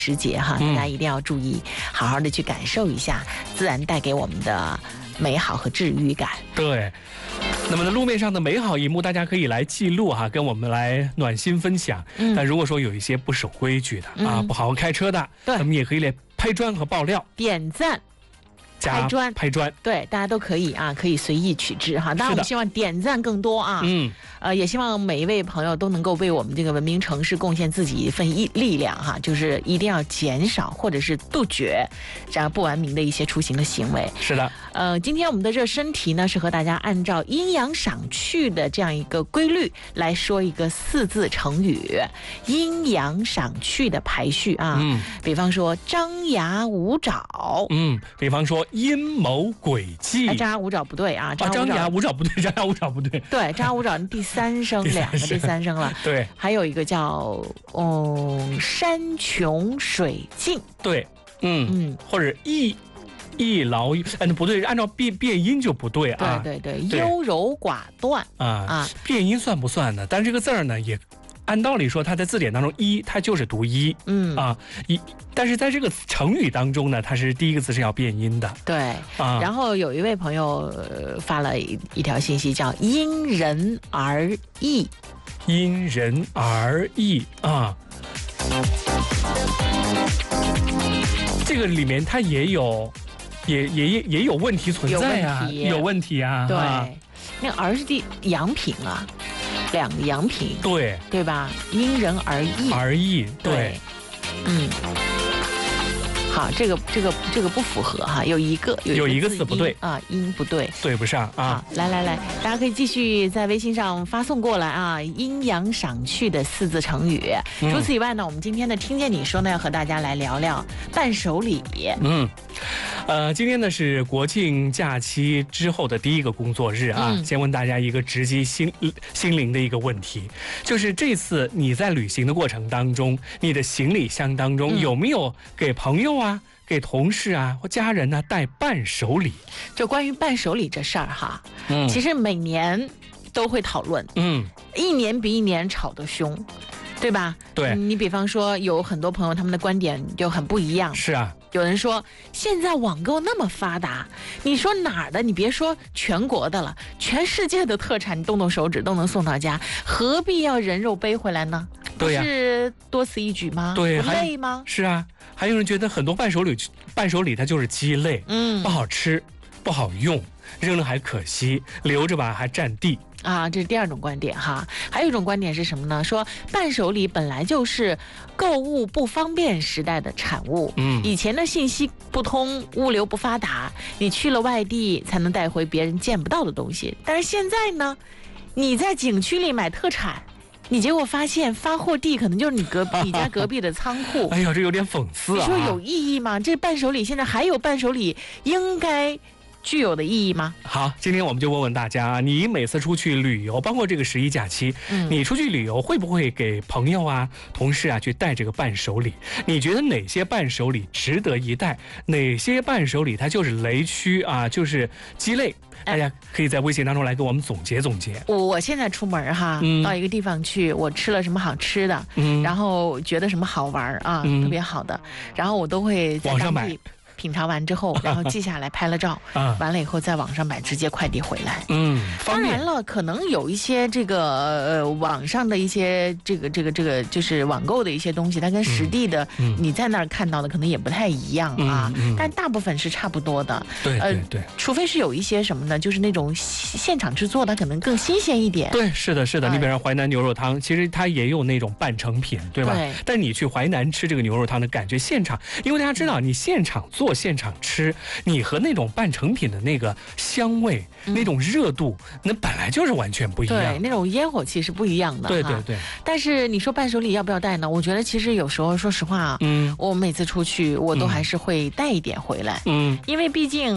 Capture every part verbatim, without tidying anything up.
时节哈，大家一定要注意，好好的去感受一下自然带给我们的美好和治愈感。 对，那么呢，路面上的美好一幕，大家可以来记录哈，跟我们来暖心分享。嗯、但如果说有一些不守规矩的、嗯、啊，不好好开车的，对，咱们也可以来拍砖和爆料、 点赞。拍砖， 拍砖， 对，大家都可以啊，可以随意取之哈。当然，我们希望点赞更多啊，嗯，呃，也希望每一位朋友都能够为我们这个文明城市贡献自己一份力量哈，就是一定要减少或者是杜绝这样不文明的一些出行的行为。 是的， 呃，今天我们的热身题呢，是和大家按照阴阳赏去的这样一个规律来说一个四字成语，阴阳赏去的排序啊，嗯，比方说张牙舞爪， 嗯，比方说。阴谋诡计， 哎，张牙舞爪不对啊！ 张牙舞爪不对，张牙舞爪不对。 对，张牙舞爪第三声，两个第三声了。 对， 还有一个叫哦山穷水尽。 对，嗯嗯，或者一一劳，哎，不对，按照变变音就不对啊。 对对对，优柔寡断啊啊，变音算不算呢？但这个字儿呢也。按道理说，它在字典当中一，它就是读一，嗯啊一，但是在这个成语当中呢，它是第一个字是要变音的。 对啊。然后有一位朋友、呃、发了一一条信息，叫因人而异。 因人而异啊，这个里面它也有，也也也也有问题存在啊，有问题啊。 对，啊、那儿是第阳平啊。两个阳平， 对对吧？因人而异， 而异，对， 对嗯，好，这个这个这个不符合哈，有一个有一个字不对啊，音不对， 对不上啊。 好，来来来，大家可以继续在微信上发送过来啊，阴阳赏去的四字成语。嗯、除此以外呢，我们今天呢，听见你说呢，要和大家来聊聊伴手礼。 嗯。呃，今天呢是国庆假期之后的第一个工作日啊，嗯、先问大家一个直击心心灵的一个问题，就是这次你在旅行的过程当中，你的行李箱当中有没有给朋友啊、给同事啊或家人呢带伴手礼？ 就关于伴手礼这事儿哈，嗯，其实每年都会讨论，嗯，一年比一年吵得凶。对吧？ 对， 你比方说有很多朋友他们的观点就很不一样。 是啊， 有人说现在网购那么发达，你说哪儿的？你别说全国的了，全世界的特产你动动手指都能送到家，何必要人肉背回来呢？ 对呀、啊， 不是多此一举吗？ 对， 不累吗？ 是啊，还有人觉得很多伴手礼，伴手礼它就是鸡肋，嗯，不好吃，不好用，扔了还可惜，留着吧还占地。 啊，这是第二种观点哈。还有一种观点是什么呢？说伴手礼本来就是购物不方便时代的产物。嗯，以前的信息不通，物流不发达，你去了外地才能带回别人见不到的东西。但是现在呢，你在景区里买特产，你结果发现发货地可能就是你隔你家隔壁的仓库。 哎呀，这有点讽刺啊！ 你说有意义吗？这伴手礼现在还有伴手礼应该具有的意义吗？ 好，今天我们就问问大家，你每次出去旅游，包括这个十一假期，嗯、你出去旅游会不会给朋友啊、同事啊去带这个伴手礼？你觉得哪些伴手礼值得一带？哪些伴手礼它就是雷区啊，就是鸡肋？大家可以在微信当中来给我们总结总结。 我我现在出门哈，嗯、到一个地方去，我吃了什么好吃的，嗯、然后觉得什么好玩啊，嗯、特别好的，然后我都会在网上买。 品尝完之后，然后记下来拍了照，啊、完了以后在网上买，直接快递回来。嗯，当然了，可能有一些这个呃网上的一些这个这个这个就是网购的一些东西，它跟实地的、嗯、你在那儿看到的可能也不太一样啊，嗯嗯、但大部分是差不多的。 对对对、呃， 除非是有一些什么呢，就是那种现场制作的，可能更新鲜一点。 对，是的，是的。你比如说淮南牛肉汤，其实它也有那种半成品，对吧？ 对。 但你去淮南吃这个牛肉汤的感觉，现场，因为大家知道，你现场做。现场吃，你和那种半成品的那个香味、嗯、那种热度，那本来就是完全不一样。 对，那种烟火气是不一样的。 对对对。 但是你说伴手礼要不要带呢？我觉得其实有时候，说实话啊，嗯，我每次出去我都还是会带一点回来。嗯，因为毕竟。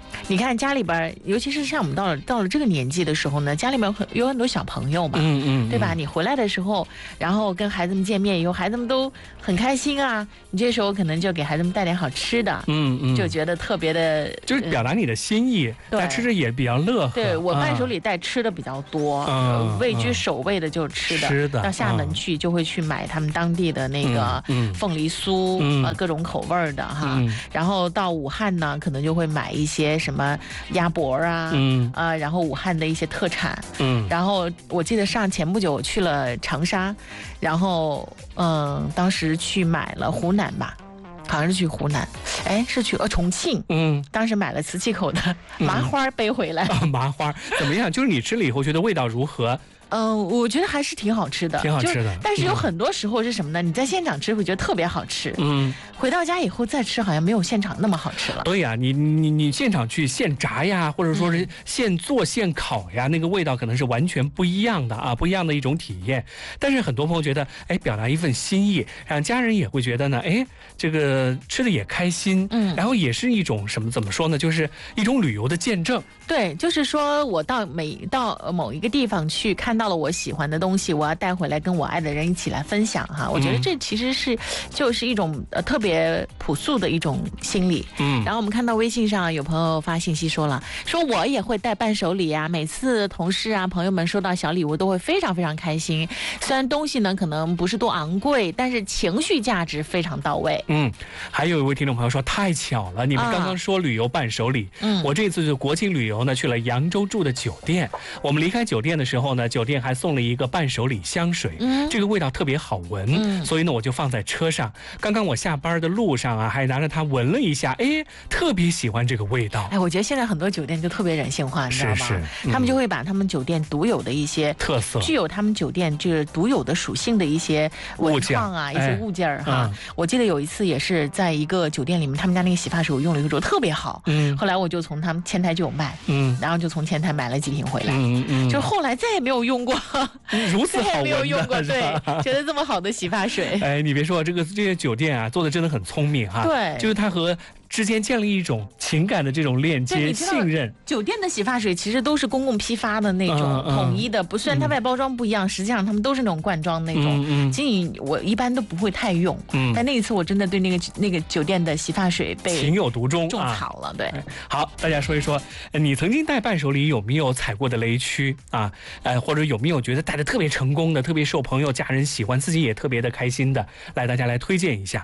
你看家里边，尤其是像我们到了到了这个年纪的时候呢，家里面有很多小朋友嘛，嗯嗯，对吧？你回来的时候，然后跟孩子们见面以后，孩子们都很开心啊。你这时候可能就给孩子们带点好吃的，嗯嗯，就觉得特别的， 就是表达你的心意，对，吃着也比较乐呵。 对我伴手礼带吃的比较多，嗯，位居首位的就是吃的。吃的到厦门去就会去买他们当地的那个凤梨酥，呃，各种口味的哈。然后到武汉呢，可能就会买一些什么鸭脖啊，嗯啊，然后武汉的一些特产，嗯，然后我记得上前不久去了长沙，然后嗯，当时去买了湖南吧。好像是去湖南，哎，是去呃重庆，嗯，当时买了磁器口的麻花背回来。 嗯啊、麻花怎么样？就是你吃了以后觉得味道如何？ 嗯、呃，我觉得还是挺好吃的， 挺好吃的。 但是有很多时候是什么呢？嗯、你在现场吃会觉得特别好吃，嗯，回到家以后再吃好像没有现场那么好吃了。 对呀、啊，你你你现场去现炸呀，或者说是现做现烤呀，嗯、那个味道可能是完全不一样的啊，不一样的一种体验。但是很多朋友觉得，哎，表达一份心意，让家人也会觉得呢，哎，这个吃的也开心，嗯，然后也是一种什么怎么说呢？就是一种旅游的见证。 对，就是说我到每到某一个地方去看到了我喜欢的东西，我要带回来跟我爱的人一起来分享哈。我觉得这其实是就是一种呃特别朴素的一种心理。嗯，然后我们看到微信上有朋友发信息说了，说我也会带伴手礼啊，每次同事啊朋友们收到小礼物都会非常非常开心。虽然东西呢可能不是多昂贵，但是情绪价值非常到位。 嗯，还有一位听众朋友说太巧了，你们刚刚说旅游伴手礼，嗯，我这次就国庆旅游呢去了扬州住的酒店，我们离开酒店的时候呢，酒店还送了一个伴手礼香水，嗯，这个味道特别好闻，嗯，所以呢我就放在车上。刚刚我下班的路上啊，还拿着它闻了一下，哎，特别喜欢这个味道。 哎，我觉得现在很多酒店就特别人性化，你知道吗？是是，嗯、他们就会把他们酒店独有的一些特色， 具有他们酒店就是独有的属性的一些文创啊，一些物件儿哈。嗯、我记得有一次也是在一个酒店里面，他们家那个洗发水我用了一个之后特别好，嗯，后来我就从他们前台就有卖，嗯，然后就从前台买了几瓶回来，嗯嗯，就后来再也没有用过， 如此好闻的， 没有用过，对，觉得这么好的洗发水， 哎，你别说这个这些酒店啊，做的真的很聪明哈， 对， 就是它和之间建立一种情感的这种链接、信任。 酒店的洗发水其实都是公共批发的那种、嗯嗯、统一的，不虽然它外包装不一样，嗯、实际上他们都是那种罐装那种。嗯嗯。其实我一般都不会太用，嗯，但那一次我真的对那个那个酒店的洗发水被情有独钟， 种草了。啊、对， 好，大家说一说，你曾经带伴手礼有没有踩过的雷区啊？呃，或者有没有觉得带的特别成功的、特别受朋友、家人喜欢，自己也特别的开心的？来，大家来推荐一下。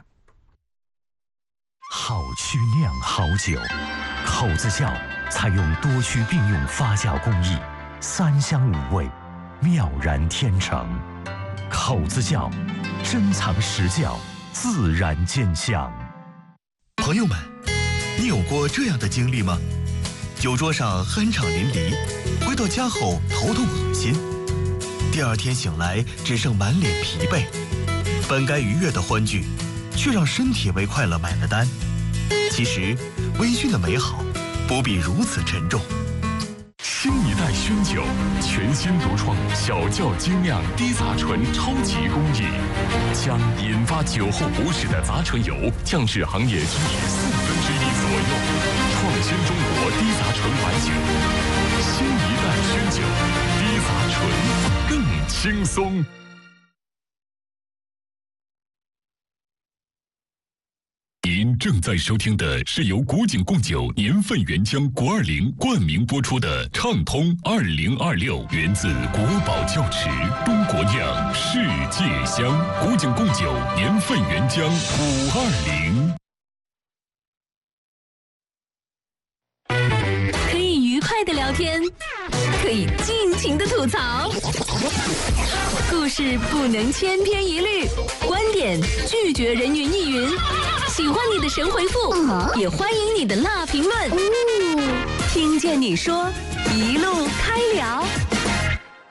好曲酿好酒，口子窖采用多曲并用发酵工艺，三香五味，妙然天成。口子窖，珍藏实窖，自然见香。 朋友们，你有过这样的经历吗？酒桌上酣畅淋漓，回到家后头痛恶心，第二天醒来只剩满脸疲惫，本该愉悦的欢聚，却让身体为快乐买了单。其实，微醺的美好不必如此沉重。 新一代熏酒，全新独创小窖精酿低杂醇超级工艺，将引发酒后不适的杂醇油降至行业均值四分之一左右，创新中国低杂醇白酒。新一代熏酒，低杂醇更轻松。您正在收听的是由古井贡酒年份原浆国二零冠名播出的畅通二零二六，源自国宝窖池，中国酿，世界香。古井贡酒年份原浆五二零。 可以愉快的聊天，可以尽情的吐槽，故事不能千篇一律，观点拒绝人云亦云。喜欢你的神回复，嗯、也欢迎你的辣评论。嗯、听见你说，一路开聊。